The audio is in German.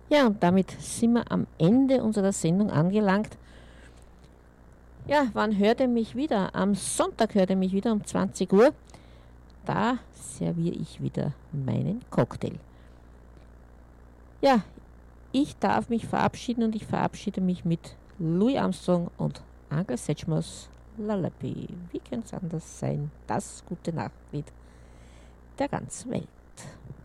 Ja, und damit sind wir am Ende unserer Sendung angelangt. Ja, wann hört ihr mich wieder? Am Sonntag hört ihr mich wieder um 20 Uhr. Da serviere ich wieder meinen Cocktail. Ja, ich darf mich verabschieden und ich verabschiede mich mit Louis Armstrong und Uncle Satchmos Lullaby. Wie könnte es anders sein? Das gute Nachricht der ganzen Welt.